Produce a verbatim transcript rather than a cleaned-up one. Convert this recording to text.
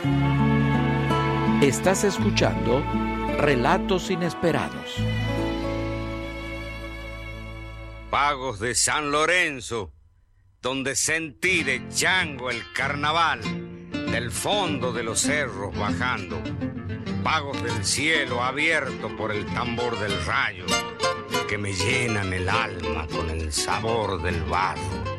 Estás escuchando Relatos Inesperados. Pagos de San Lorenzo, donde sentí de chango el carnaval, del fondo de los cerros bajando. Pagos del cielo abierto por el tambor del rayo, que me llenan el alma con el sabor del barro.